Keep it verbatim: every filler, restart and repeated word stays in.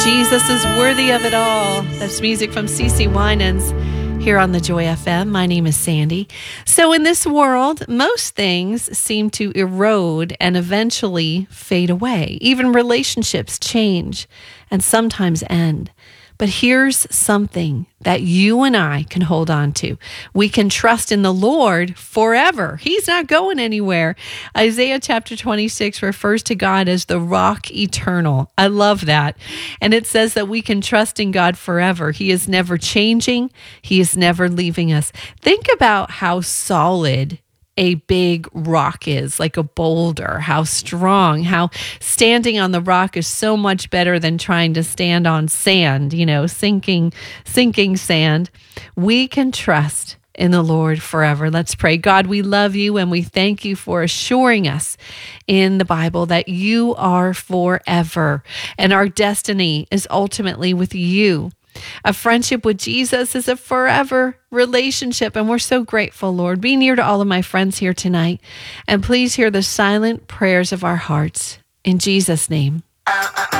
Jesus is worthy of it all. That's music from CeCe Winans here on the Joy F M. My name is Sandy. So in this world, most things seem to erode and eventually fade away. Even relationships change and sometimes end. But here's something that you and I can hold on to. We can trust in the Lord forever. He's not going anywhere. Isaiah chapter twenty-six refers to God as the rock eternal. I love that. And it says that we can trust in God forever. He is never changing. He is never leaving us. Think about how solid a big rock is, like a boulder, how strong, how standing on the rock is so much better than trying to stand on sand, you know, sinking, sinking sand. We can trust in the Lord forever. Let's pray. God, we love you and we thank you for assuring us in the Bible that you are forever and our destiny is ultimately with you. A friendship with Jesus is a forever relationship, and we're so grateful, Lord. Be near to all of my friends here tonight, and please hear the silent prayers of our hearts. In Jesus' name.